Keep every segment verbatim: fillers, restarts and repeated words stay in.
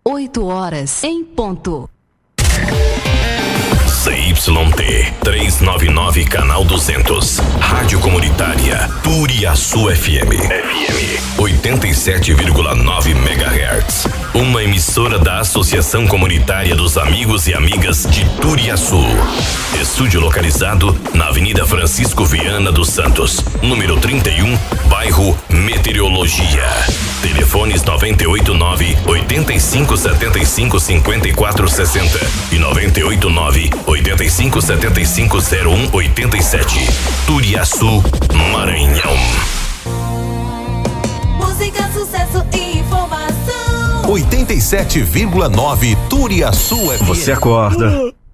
oito horas em ponto. C Y T trezentos e noventa e nove, canal duzentos. Rádio Comunitária Turiaçu F M. F M oitenta e sete vírgula nove megahertz. Uma emissora da Associação Comunitária dos Amigos e Amigas de Turiaçu. Estúdio localizado na Avenida Francisco Viana dos Santos, número trinta e um, bairro Meteorologia. Telefones noventa e oito nove, oitenta e cinco, setenta e cinco, cinquenta e quatro sessenta e noventa e oito nove, oitenta e cinco, setenta e cinco, zero um, oitenta e sete. Turiaçu, Maranhão. Música, sucesso e informação. oitenta e sete vírgula nove Turiaçu F M. Você acorda.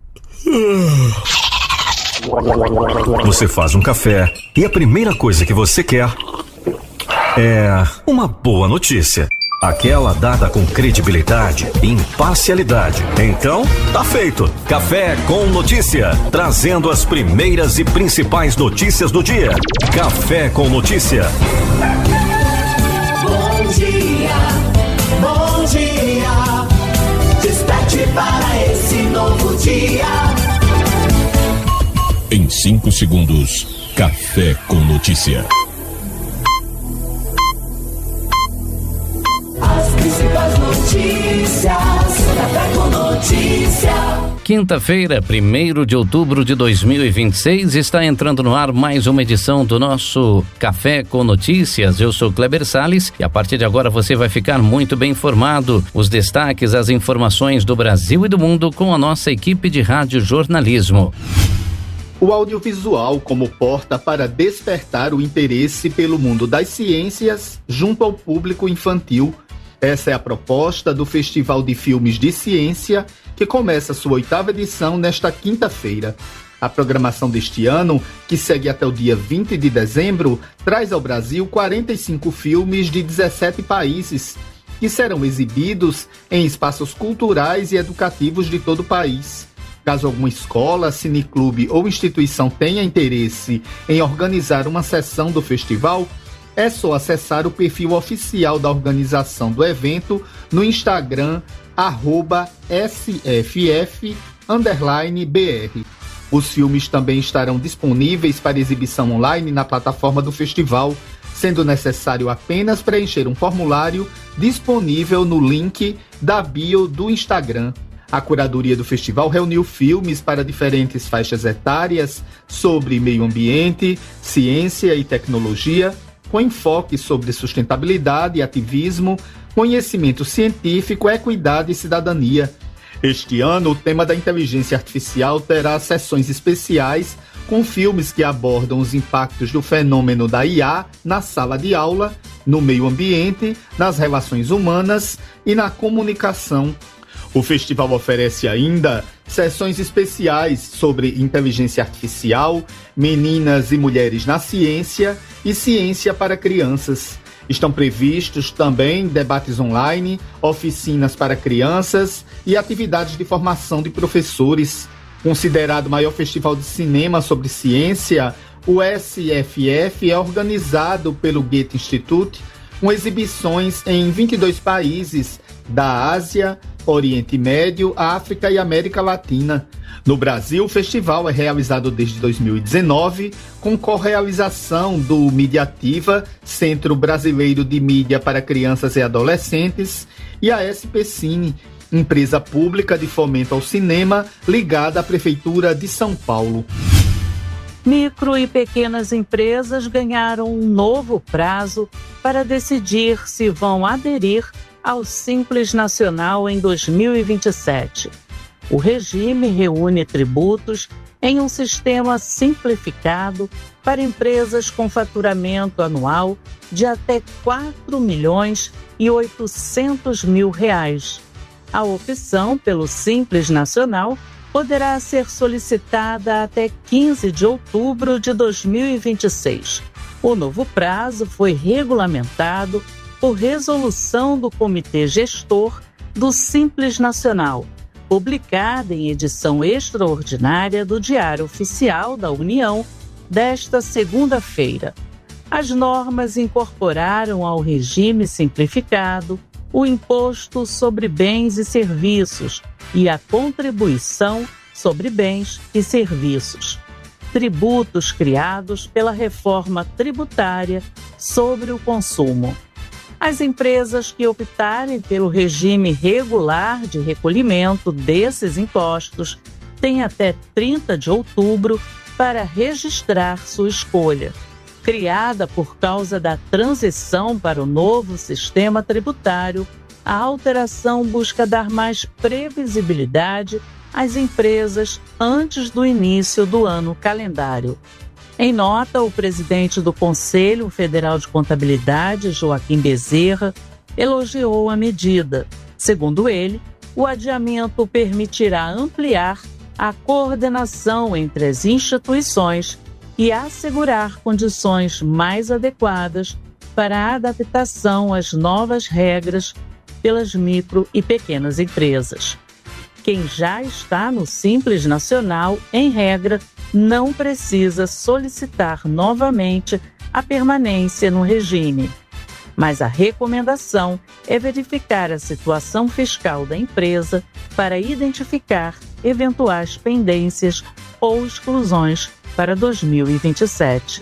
Você faz um café e a primeira coisa que você quer é uma boa notícia. Aquela dada com credibilidade e imparcialidade. Então, tá feito. Café com Notícia, trazendo as primeiras e principais notícias do dia. Café com Notícia. Bom dia, bom dia. Desperte para esse novo dia. Em cinco segundos, Café com Notícia. As principais notícias, Café com Notícia. Quinta-feira, primeiro de outubro de dois mil e vinte e seis, está entrando no ar mais uma edição do nosso Café com Notícias. Eu sou Kleber Salles e a partir de agora você vai ficar muito bem informado. Os destaques, as informações do Brasil e do mundo com a nossa equipe de rádio jornalismo. O audiovisual como porta para despertar o interesse pelo mundo das ciências junto ao público infantil. Essa é a proposta do Festival de Filmes de Ciência, que começa sua oitava edição nesta quinta-feira. A programação deste ano, que segue até o dia vinte de dezembro, traz ao Brasil quarenta e cinco filmes de dezessete países, que serão exibidos em espaços culturais e educativos de todo o país. Caso alguma escola, cineclube ou instituição tenha interesse em organizar uma sessão do festival, é só acessar o perfil oficial da organização do evento no Instagram, arroba S F F underline B R. Os filmes também estarão disponíveis para exibição online na plataforma do festival, sendo necessário apenas preencher um formulário disponível no link da bio do Instagram. A curadoria do festival reuniu filmes para diferentes faixas etárias sobre meio ambiente, ciência e tecnologia, com enfoque sobre sustentabilidade e ativismo, conhecimento científico, equidade e cidadania. Este ano, o tema da inteligência artificial terá sessões especiais com filmes que abordam os impactos do fenômeno da I A na sala de aula, no meio ambiente, nas relações humanas e na comunicação. O festival oferece ainda sessões especiais sobre inteligência artificial, meninas e mulheres na ciência e ciência para crianças. Estão previstos também debates online, oficinas para crianças e atividades de formação de professores. Considerado o maior festival de cinema sobre ciência, o S F F é organizado pelo Goethe Institut, com exibições em vinte e dois países da Ásia, Oriente Médio, África e América Latina. No Brasil, o festival é realizado desde dois mil e dezenove, com co-realização do Mediativa, Centro Brasileiro de Mídia para Crianças e Adolescentes, e a S P Cine, empresa pública de fomento ao cinema ligada à Prefeitura de São Paulo. Micro e pequenas empresas ganharam um novo prazo para decidir se vão aderir ao Simples Nacional em dois mil e vinte e sete. O regime reúne tributos em um sistema simplificado para empresas com faturamento anual de até quatro milhões e oitocentos mil reais. A opção pelo Simples Nacional poderá ser solicitada até quinze de outubro de dois mil e vinte e seis. O novo prazo foi regulamentado por resolução do Comitê Gestor do Simples Nacional, publicada em edição extraordinária do Diário Oficial da União desta segunda-feira. As normas incorporaram ao regime simplificado o Imposto sobre Bens e Serviços e a Contribuição sobre Bens e Serviços, tributos criados pela reforma tributária sobre o consumo. As empresas que optarem pelo regime regular de recolhimento desses impostos têm até trinta de outubro para registrar sua escolha. Criada por causa da transição para o novo sistema tributário, a alteração busca dar mais previsibilidade às empresas antes do início do ano calendário. Em nota, o presidente do Conselho Federal de Contabilidade, Joaquim Bezerra, elogiou a medida. Segundo ele, o adiamento permitirá ampliar a coordenação entre as instituições e assegurar condições mais adequadas para a adaptação às novas regras pelas micro e pequenas empresas. Quem já está no Simples Nacional, em regra, não precisa solicitar novamente a permanência no regime. Mas a recomendação é verificar a situação fiscal da empresa para identificar eventuais pendências ou exclusões para dois mil e vinte e sete.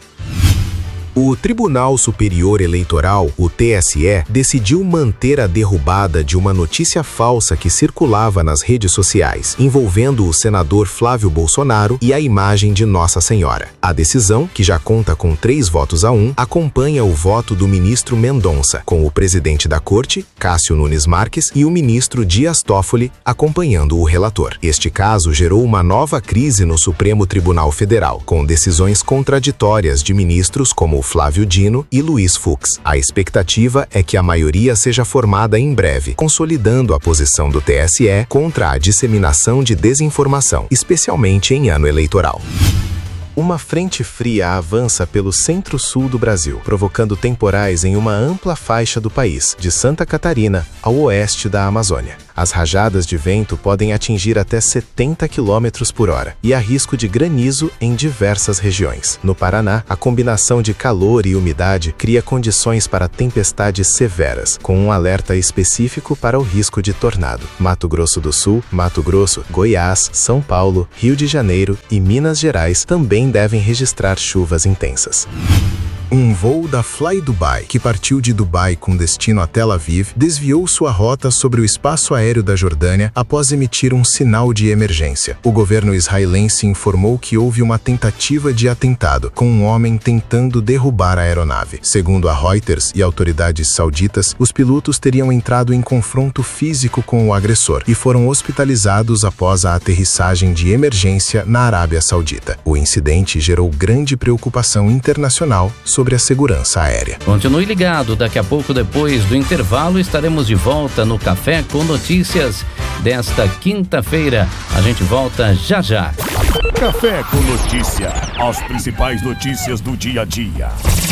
O Tribunal Superior Eleitoral, o T S E, decidiu manter a derrubada de uma notícia falsa que circulava nas redes sociais, envolvendo o senador Flávio Bolsonaro e a imagem de Nossa Senhora. A decisão, que já conta com três votos a um, acompanha o voto do ministro Mendonça, com o presidente da Corte, Cássio Nunes Marques, e o ministro Dias Toffoli acompanhando o relator. Este caso gerou uma nova crise no Supremo Tribunal Federal, com decisões contraditórias de ministros como Flávio Dino e Luiz Fux. A expectativa é que a maioria seja formada em breve, consolidando a posição do T S E contra a disseminação de desinformação, especialmente em ano eleitoral. Uma frente fria avança pelo centro-sul do Brasil, provocando temporais em uma ampla faixa do país, de Santa Catarina ao oeste da Amazônia. As rajadas de vento podem atingir até setenta quilômetros por hora e há risco de granizo em diversas regiões. No Paraná, a combinação de calor e umidade cria condições para tempestades severas, com um alerta específico para o risco de tornado. Mato Grosso do Sul, Mato Grosso, Goiás, São Paulo, Rio de Janeiro e Minas Gerais também devem registrar chuvas intensas. Um voo da Fly Dubai, que partiu de Dubai com destino a Tel Aviv, desviou sua rota sobre o espaço aéreo da Jordânia após emitir um sinal de emergência. O governo israelense informou que houve uma tentativa de atentado, com um homem tentando derrubar a aeronave. Segundo a Reuters e autoridades sauditas, os pilotos teriam entrado em confronto físico com o agressor e foram hospitalizados após a aterrissagem de emergência na Arábia Saudita. O incidente gerou grande preocupação internacional sobre sobre a segurança aérea. Continue ligado, daqui a pouco, depois do intervalo, estaremos de volta no Café com Notícias desta quinta-feira. A gente volta já já. Café com Notícia, as principais notícias do dia a dia.